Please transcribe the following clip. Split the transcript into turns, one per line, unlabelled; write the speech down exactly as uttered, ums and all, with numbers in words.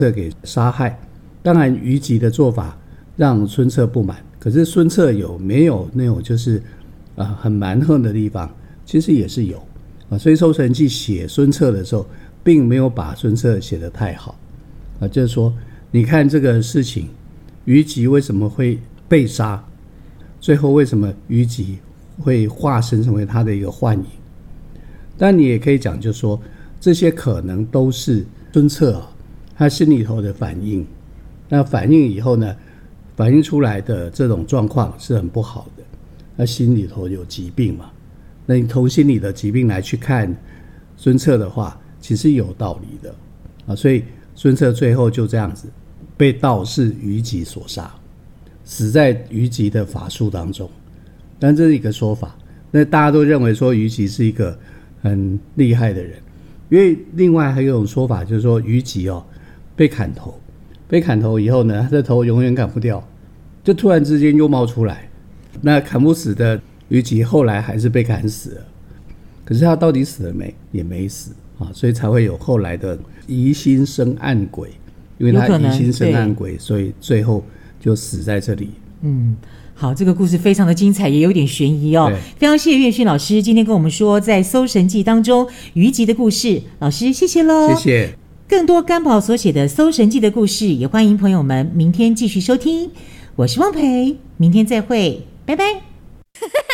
策给杀害。当然虞姬的做法让孙策不满，可是孙策有没有那种就是、呃、很蛮横的地方？其实也是有啊。所以《搜神记》写孙策的时候并没有把孙策写得太好啊，就是说你看这个事情，虞姬为什么会被杀，最后为什么虞姬会化身成为他的一个幻影。但你也可以讲，就是说这些可能都是孙策啊他心里头的反应，那反应以后呢，反映出来的这种状况是很不好的，他心里头有疾病嘛，那你从心理的疾病来去看孙策的话，其实有道理的啊。所以孙策最后就这样子被道士虞姬所杀，死在虞姬的法术当中。但这是一个说法，那大家都认为说虞姬是一个很厉害的人，因为另外还有一种说法，就是说虞姬哦被砍头，被砍头以后呢，他的头永远砍不掉，就突然之间又冒出来。那砍不死的虞姬后来还是被砍死了，可是他到底死了没？也没死啊，所以才会有后来的疑心生暗鬼，因为他疑心生暗鬼，所以最后就死在这里。
嗯。好，这个故事非常的精彩，也有点悬疑哦。非常谢谢岳勋老师今天跟我们说在《搜神记》当中虞姬的故事，老师谢谢咯。
谢谢。
更多甘宝所写的《搜神记》的故事，也欢迎朋友们明天继续收听。我是汪培，明天再会，拜拜。